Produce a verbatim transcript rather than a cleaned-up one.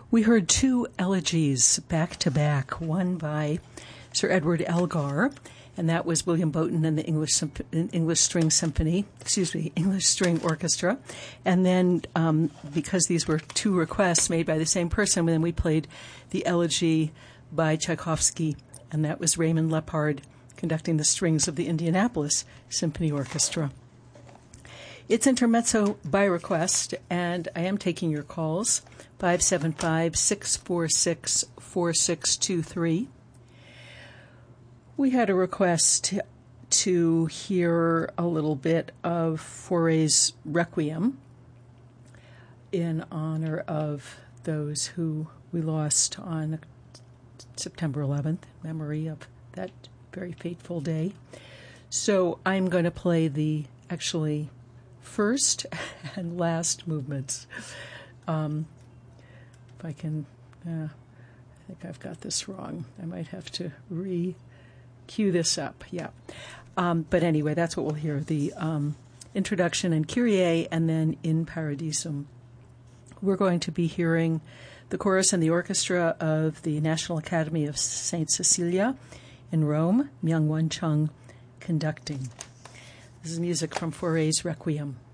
We heard two elegies back to back, one by Sir Edward Elgar, and that was William Bowton and the English Symp- English String Symphony, excuse me, English String Orchestra. And then, um, because these were two requests made by the same person, then we played the elegy by Tchaikovsky, and that was Raymond Lepard conducting the strings of the Indianapolis Symphony Orchestra. It's intermezzo by request, and I am taking your calls, five seven five, six four six, four six two three. We had a request to hear a little bit of Fauré's Requiem in honor of those who we lost on September eleventh, in memory of that very fateful day. So I'm going to play the actually first and last movements. Um, if I can, uh, I think I've got this wrong. I might have to re-cue this up. Yeah. Um, but anyway, that's what we'll hear. The um, introduction and Kyrie, and then In Paradisum. We're going to be hearing the chorus and the orchestra of the National Academy of Saint Cecilia in Rome, Myung-Whun Chung conducting. This is music from Fauré's Requiem.